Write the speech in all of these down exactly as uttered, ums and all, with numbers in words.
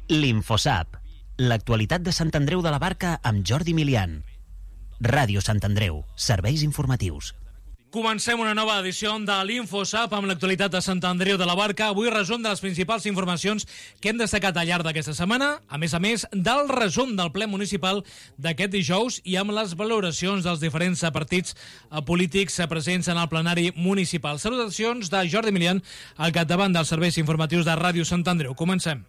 L'Infosap, l'actualitat de Sant Andreu de la Barca amb Jordi Milian. Ràdio Sant Andreu, serveis informatius. Comencem una nova edició de l'Infosap amb l'actualitat de Sant Andreu de la Barca. Avui resum de les principals informacions que hem destacat al llarg d'aquesta setmana, a més a més del resum del ple municipal d'aquest dijous i amb les valoracions dels diferents partits polítics presents en el plenari municipal. Salutacions de Jordi Milian al capdavant dels serveis informatius de Ràdio Sant Andreu. Comencem.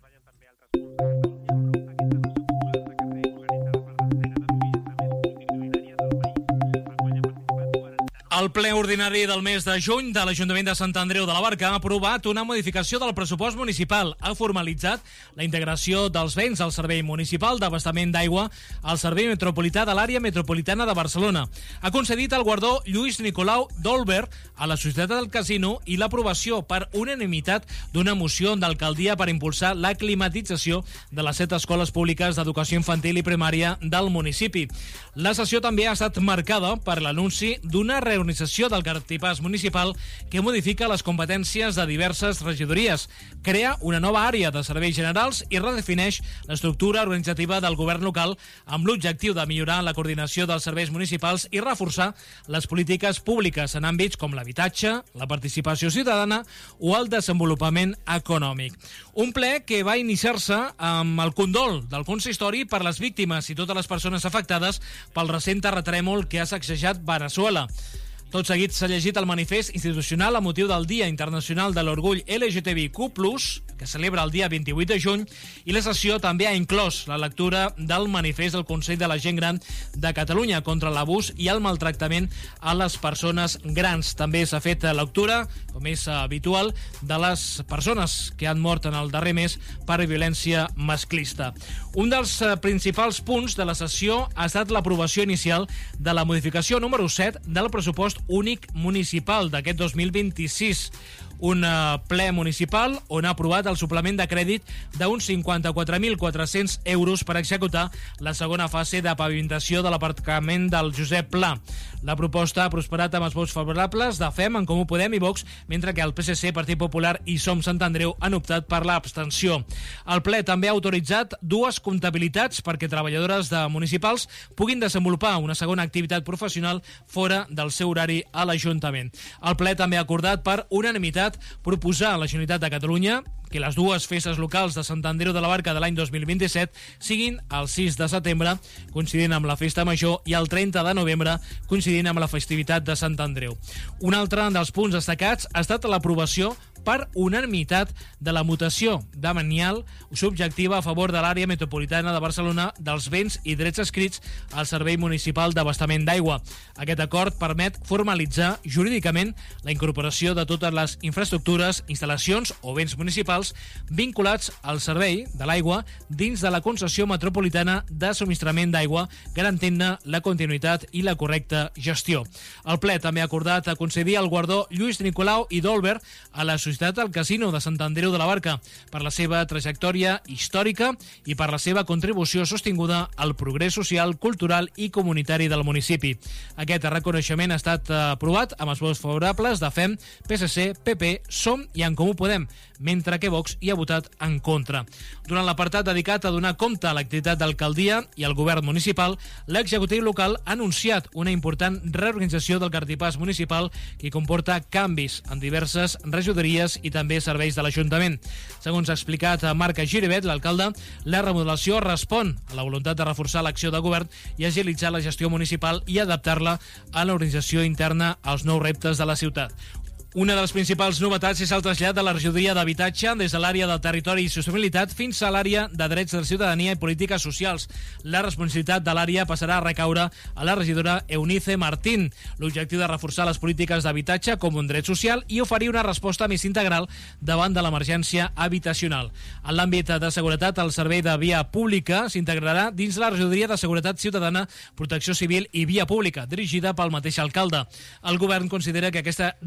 El ple ordinari del mes de juny de l'Ajuntament de Sant Andreu de la Barca ha aprovat una modificació del pressupost municipal. Ha formalitzat la integració dels béns al Servei Municipal d'Abastament d'Aigua al Servei Metropolità de l'Àrea Metropolitana de Barcelona. Ha concedit el guardó Lluís Nicolau d'Olver a la Societat del Casino i l'aprovació per unanimitat d'una moció d'alcaldia per impulsar la climatització de les set escoles públiques d'educació infantil i primària del municipi. La sessió també ha estat marcada per l'anunci d'una reunió del cartipàs municipal que modifica les competències de diverses regidories, crea una nova àrea de serveis generals i redefineix l'estructura organitzativa del govern local amb l'objectiu de millorar la coordinació dels serveis municipals i reforçar les polítiques públiques en àmbits com l'habitatge, la participació ciutadana o el desenvolupament econòmic. Un ple que va iniciar-se amb el condol del consistori per les víctimes i totes les persones afectades pel recent terratrèmol que ha sacsejat Veneçuela. Tot seguit s'ha llegit el manifest institucional a motiu del Dia Internacional de l'Orgull L G T B Q plus, que celebra el dia vint-i-vuit de juny, i la sessió també ha inclòs la lectura del manifest del Consell de la Gent Gran de Catalunya contra l'abús i el maltractament a les persones grans. També s'ha fet lectura, com és habitual, de les persones que han mort en el darrer mes per violència masclista. Un dels principals punts de la sessió ha estat l'aprovació inicial de la modificació número set del pressupost únic municipal d'aquest dos mil vint-i-sis, un ple municipal on ha aprovat el suplement de crèdit d'uns cinquanta-quatre mil quatre-cents euros per executar la segona fase de pavimentació de l'aparcament del Josep Pla. La proposta ha prosperat amb els vots favorables de F E M, En Comú Podem i Vox, mentre que el P S C, Partit Popular i Som Sant Andreu han optat per l'abstenció. El ple també ha autoritzat dues comptabilitats perquè treballadores de municipals puguin desenvolupar una segona activitat professional fora del seu horari a l'Ajuntament. El ple també ha acordat per unanimitat proposar a la Generalitat de Catalunya que les dues festes locals de Sant Andreu de la Barca de l'any dos mil vint-i-set siguin el sis de setembre, coincidint amb la Festa Major, i el trenta de novembre, coincidint amb la festivitat de Sant Andreu. Un altre dels punts destacats ha estat l'aprovació per unanimitat de la mutació de Manial subjectiva a favor de l'àrea metropolitana de Barcelona dels béns i drets escrits al Servei Municipal d'Abastament d'Aigua. Aquest acord permet formalitzar jurídicament la incorporació de totes les infraestructures, instal·lacions o béns municipals vinculats al servei de l'aigua dins de la concessió metropolitana de subministrament d'aigua, garantint-ne la continuïtat i la correcta gestió. El ple també ha acordat a concedir el guardó Lluís Nicolau i d'Olver a la Societat del Casino de Sant Andreu de la Barca per la seva trajectòria històrica i per la seva contribució sostinguda al progrés social, cultural i comunitari del municipi. Aquest reconeixement ha estat aprovat amb els vots favorables de F E M, P S C, P P, Som i En Comú Podem, mentre que Vox hi ha votat en contra. Durant l'apartat dedicat a donar compte a l'activitat d'alcaldia i al govern municipal, l'executiu local ha anunciat una important reorganització del cartipàs municipal que comporta canvis en diverses regidories i també serveis de l'Ajuntament. Segons ha explicat Marc Giribet, l'alcalde, la remodelació respon a la voluntat de reforçar l'acció de govern i agilitzar la gestió municipal i adaptar-la a l'organització interna als nous reptes de la ciutat. Una de les principals novetats és el trasllat de la regidoria d'habitatge des de l'àrea del territori i sostenibilitat fins a l'àrea de drets de la ciutadania i polítiques socials. La responsabilitat de l'àrea passarà a recaure a la regidora Eunice Martín. L'objectiu de reforçar les polítiques d'habitatge com un dret social i oferir una resposta més integral davant de l'emergència habitacional. En l'àmbit de seguretat, el servei de via pública s'integrarà dins la regidoria de seguretat ciutadana, protecció civil i via pública, dirigida pel mateix alcalde. El govern considera que aquesta reorganització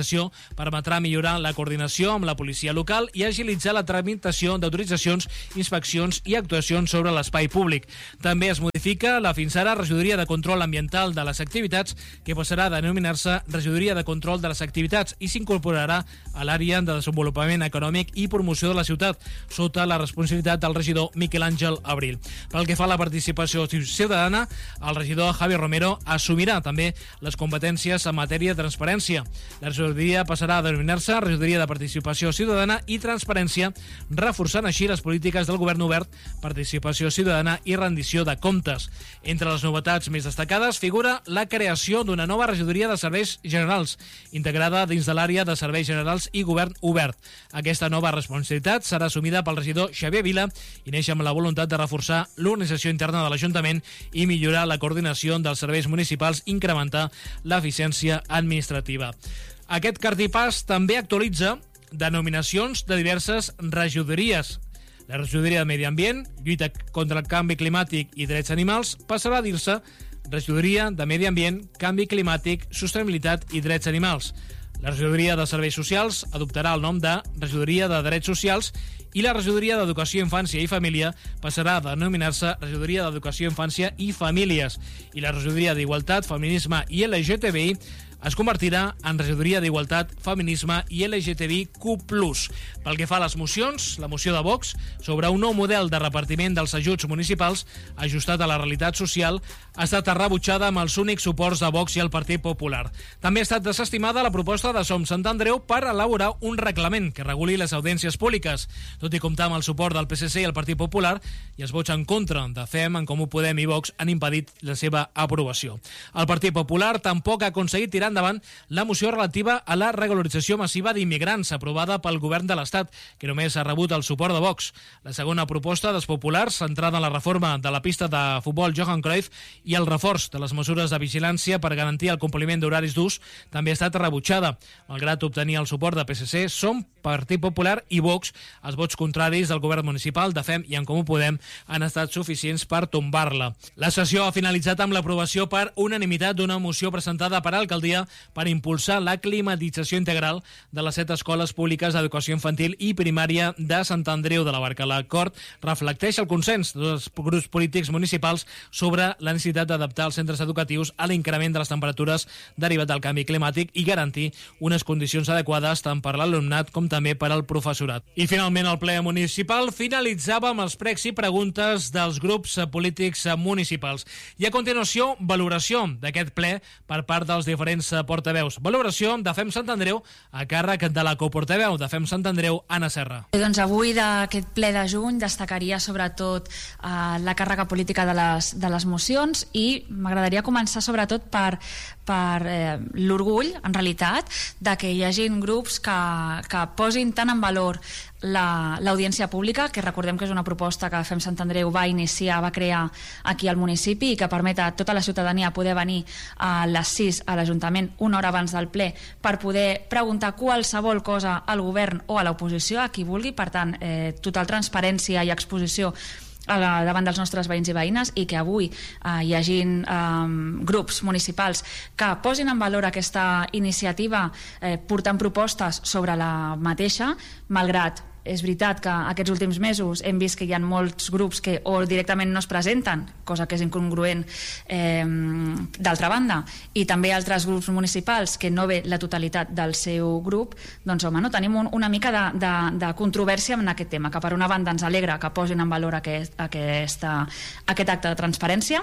l'organització permetrà millorar la coordinació amb la policia local i agilitzar la tramitació d'autoritzacions, inspeccions i actuacions sobre l'espai públic. També es modifica la fins ara Regidoria de Control Ambiental de les Activitats, que passarà a denominar-se Regidoria de Control de les Activitats i s'incorporarà a l'àrea de desenvolupament econòmic i promoció de la ciutat, sota la responsabilitat del regidor Miquel Àngel Abril. Pel que fa a la participació ciutadana, el regidor Javi Romero assumirà també les competències en matèria de transparència. La regidoria passarà a denominar-se Regidoria de Participació Ciutadana i Transparència, reforçant així les polítiques del govern obert, participació ciutadana i rendició de comptes. Entre les novetats més destacades figura la creació d'una nova regidoria de serveis generals, integrada dins de l'àrea de serveis generals i govern obert. Aquesta nova responsabilitat serà assumida pel regidor Xavier Vila i neix amb la voluntat de reforçar l'organització interna de l'Ajuntament i millorar la coordinació dels serveis municipals, incrementar l'eficiència administrativa. Aquest cartipàs també actualitza denominacions de diverses regidories. La regidoria de Medi Ambient, lluita contra el canvi climàtic i drets animals passarà a dir-se Regidoria de Medi Ambient, Canvi Climàtic, Sostenibilitat i Drets Animals. La regidoria de Serveis Socials adoptarà el nom de Regidoria de Drets Socials i la regidoria d'Educació, Infància i Família passarà a denominar-se Regidoria d'Educació, Infància i Famílies. I la regidoria d'Igualtat, Feminisme i L G T B I es convertirà en Regidoria d'Igualtat, Feminisme i L G T B I Q plus. Pel que fa a les mocions, la moció de Vox sobre un nou model de repartiment dels ajuts municipals ajustat a la realitat social ha estat rebutjada amb els únics suports de Vox i el Partit Popular. També ha estat desestimada la proposta de Som Sant Andreu per elaborar un reglament que reguli les audiències públiques. Tot i comptar amb el suport del P S C i el Partit Popular i els vots en contra de F E M, En Comú Podem i Vox han impedit la seva aprovació. El Partit Popular tampoc ha aconseguit tirar endavant la moció relativa a la regularització massiva d'immigrants aprovada pel govern de l'Estat, que només ha rebut el suport de Vox. La segona proposta dels populars, centrada en la reforma de la pista de futbol Johan Cruyff i el reforç de les mesures de vigilància per garantir el compliment d'horaris d'ús, també ha estat rebutjada. Malgrat obtenir el suport de P S C, Som, Partit Popular i Vox, els vots contraris del govern municipal, de F E M i En Comú Podem han estat suficients per tombar-la. La sessió ha finalitzat amb l'aprovació per unanimitat d'una moció presentada per l'alcaldia per impulsar la climatització integral de les set escoles públiques d'educació infantil i primària de Sant Andreu de la Barca. L'acord reflecteix el consens dels grups polítics municipals sobre la necessitat d'adaptar els centres educatius a l'increment de les temperatures derivat del canvi climàtic i garantir unes condicions adequades tant per l'alumnat com també per al professorat. I finalment el ple municipal finalitzava amb els pregs i preguntes dels grups polítics municipals. I a continuació, valoració d'aquest ple per part dels diferents portaveus. Valoració de F E M Sant Andreu a càrrec de la coportaveu de F E M Sant Andreu, Anna Serra. Doncs avui d'aquest ple de juny destacaria sobretot eh, la càrrega política de les, de les mocions i m'agradaria començar sobretot per, per eh, l'orgull, en realitat, de que hi hagin grups que, que posin tant en valor l'audiència pública, que recordem que és una proposta que F E M Sant Andreu va iniciar, va crear aquí al municipi i que permet a tota la ciutadania poder venir a les sis a l'Ajuntament una hora abans del ple per poder preguntar qualsevol cosa al govern o a l'oposició, a qui vulgui. Per tant, eh, total transparència i exposició davant dels nostres veïns i veïnes, i que avui eh, hi hagin eh, grups municipals que posin en valor aquesta iniciativa eh, portant propostes sobre la mateixa, malgrat és veritat que aquests últims mesos hem vist que hi ha molts grups que o directament no es presenten, cosa que és incongruent eh, d'altra banda, i també altres grups municipals que no ve la totalitat del seu grup. Doncs home, no tenim un, una mica de, de, de controvèrsia en aquest tema, que per una banda ens alegra que posin en valor aquest, aquesta, aquest acte de transparència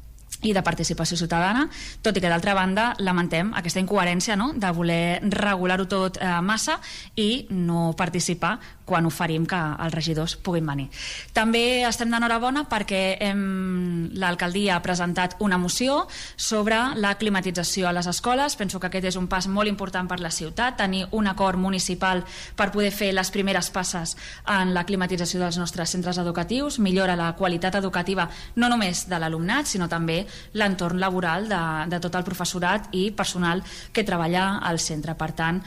i de participació ciutadana, tot i que d'altra banda lamentem aquesta incoherència, no?, de voler regular-ho tot eh, massa i no participar quan oferim que els regidors puguin venir. També estem d'enhorabona perquè hem, l'alcaldia ha presentat una moció sobre la climatització a les escoles. Penso que aquest és un pas molt important per la ciutat, tenir un acord municipal per poder fer les primeres passes en la climatització dels nostres centres educatius, millora la qualitat educativa no només de l'alumnat, sinó també l'entorn laboral de, de tot el professorat i personal que treballa al centre. Per tant,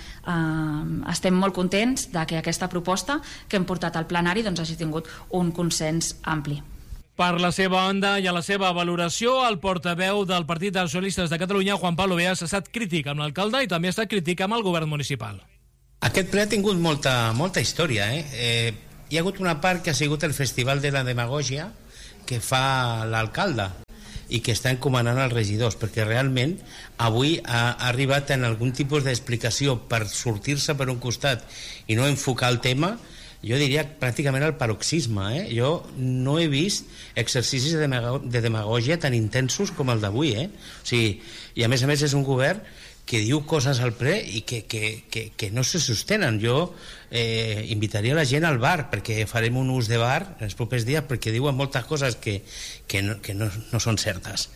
eh, estem molt contents de que aquesta proposta que hem portat al plenari doncs, hagi tingut un consens ampli. Per la seva onda i a la seva valoració, el portaveu del Partit dels Socialistes de Catalunya, Juan Pablo Beas, ha estat crític amb l'alcalde i també ha estat crític amb el govern municipal. Aquest ple ha tingut molta, molta història. Eh? Eh, hi ha hagut una part que ha sigut el Festival de la Demagògia que fa l'alcalde i que està encomanant als regidors, perquè realment avui ha arribat en algun tipus d'explicació per sortir-se per un costat i no enfocar el tema. Jo diria pràcticament el paroxisme. Eh? Jo no he vist exercicis de, de demagògia tan intensos com el d'avui. Eh? O sigui, i a més a més és un govern que diu coses al ple i que, que, que, que no se sostenen. Jo eh, invitaria la gent al bar, perquè farem un ús de bar en els propers dies, perquè diuen moltes coses que, que, no, que no, no són certes.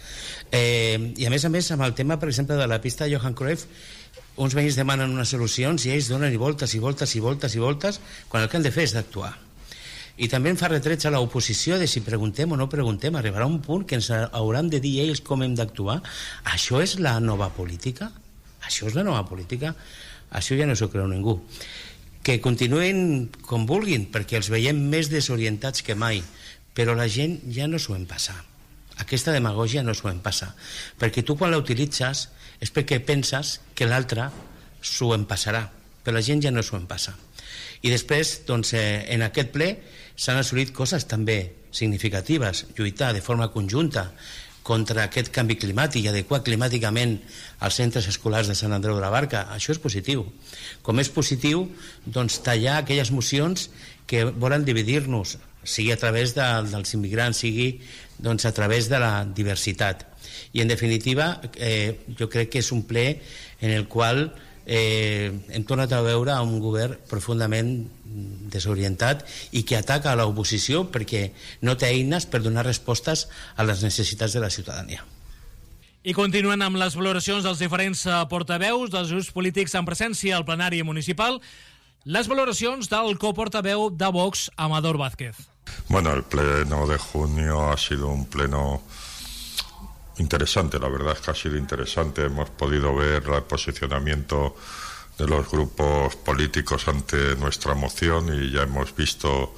Eh, I a més a més, amb el tema, per exemple, de la pista de Johan Cruyff, uns veïns demanen unes solucions i ells donen i voltes i voltes i voltes i voltes quan el que han de fer és d'actuar. I també em fa retrets a l'oposició de si preguntem o no preguntem. Arribarà un punt que ens hauran de dir ells com hem d'actuar. Això és la nova política? Això és la nova política? Això ja no s'ho creu ningú. Que continuïn com vulguin, perquè els veiem més desorientats que mai, però la gent ja no s'ho en passa. Aquesta demagògia no s'ho en passa, perquè tu quan la utilitzes és perquè penses que l'altre s'ho en passarà, però la gent ja no s'ho en passa. I després, doncs, eh, en aquest ple s'han assolit coses també significatives, lluitar de forma conjunta contra aquest canvi climàtic i adequar climàticament els centres escolars de Sant Andreu de la Barca. Això és positiu. Com és positiu, doncs, tallar aquelles mocions que volen dividir-nos, sigui a través de, dels immigrants, sigui doncs, a través de la diversitat. I en definitiva, eh, jo crec que és un ple en el qual eh, hem tornat a veure un govern profundament desorientat i que ataca a l'oposició perquè no té eines per donar respostes a les necessitats de la ciutadania. I continuen amb les valoracions dels diferents portaveus dels grups polítics en presència al plenari municipal, les valoracions del coportaveu de Vox, Amador Vázquez. Bueno, el pleno de junio ha sido un pleno interesante, la verdad es que ha sido interesante. Hemos podido ver el posicionamiento de los grupos políticos ante nuestra moción y ya hemos visto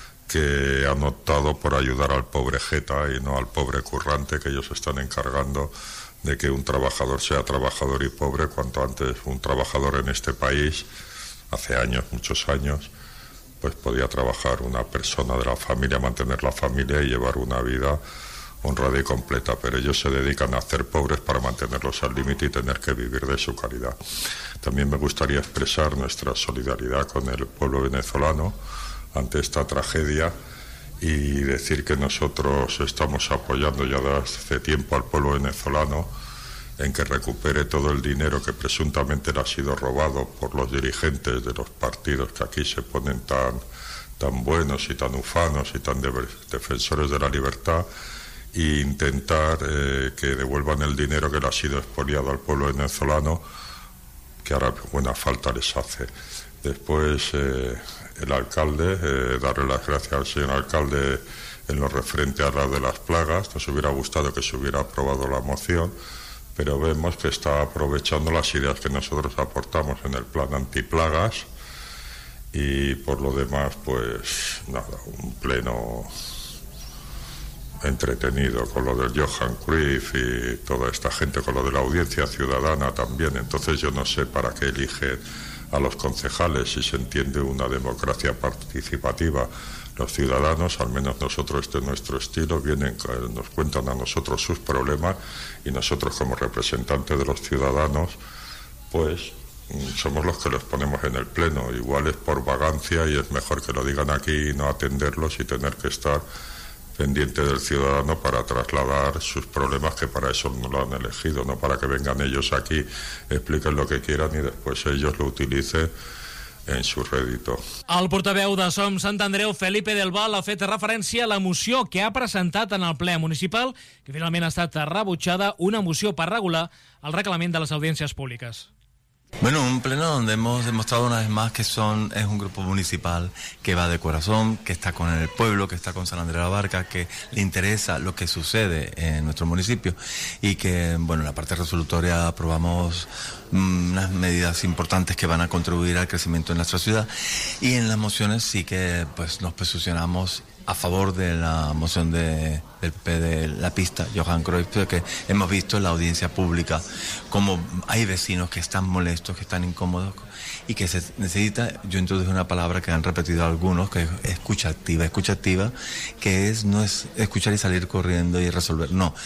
que han optado por ayudar al pobre jeta y no al pobre currante, que ellos están encargando de que un trabajador sea trabajador y pobre. Cuanto antes un trabajador en este país, hace años, muchos años, pues podía trabajar una persona de la familia, mantener la familia y llevar una vida honrada y completa, pero ellos se dedican a hacer pobres para mantenerlos al límite y tener que vivir de su caridad. También me gustaría expresar nuestra solidaridad con el pueblo venezolano ante esta tragedia y decir que nosotros estamos apoyando ya desde hace tiempo al pueblo venezolano en que recupere todo el dinero que presuntamente le ha sido robado por los dirigentes de los partidos que aquí se ponen tan, tan buenos y tan ufanos y tan de, defensores de la libertad, e intentar eh, que devuelvan el dinero que le ha sido expoliado al pueblo venezolano, que ahora buena falta les hace. Después eh, el alcalde, eh, darle las gracias al señor alcalde en lo referente a la de las plagas. Nos hubiera gustado que se hubiera aprobado la moción, pero vemos que está aprovechando las ideas que nosotros aportamos en el plan antiplagas y por lo demás, pues nada, un pleno entretenido con lo del Johan Cruyff y toda esta gente, con lo de la audiencia ciudadana también. Entonces yo no sé para qué eligen a los concejales si se entiende una democracia participativa. Los ciudadanos, al menos nosotros de nuestro estilo, vienen, nos cuentan a nosotros sus problemas y nosotros como representantes de los ciudadanos pues somos los que los ponemos en el pleno. Igual es por vagancia y es mejor que lo digan aquí y no atenderlos y tener que estar pendiente del ciudadano para trasladar sus problemas, que para eso no lo han elegido, no para que vengan ellos aquí, expliquen lo que quieran y después ellos lo utilicen en su rédito. El portaveu de Som Sant Andreu, Felipe del Val, ha fet referència a la moció que ha presentat en el ple municipal, que finalment ha estat rebutjada, una moció per regular el reglament de les audiències públiques. Bueno, un pleno donde hemos demostrado una vez más que son es un grupo municipal que va de corazón, que está con el pueblo, que está con San Andreu de la Barca, que le interesa lo que sucede en nuestro municipio y que, bueno, en la parte resolutoria aprobamos mmm, unas medidas importantes que van a contribuir al crecimiento de nuestra ciudad y en las mociones sí que pues nos posicionamos a favor de la moción de, del P P de la pista, Johan Cruyff, porque hemos visto en la audiencia pública como hay vecinos que están molestos, que están incómodos y que se necesita, yo introduje una palabra que han repetido algunos, que es escucha activa, escucha activa, que es no es escuchar y salir corriendo y resolver, no,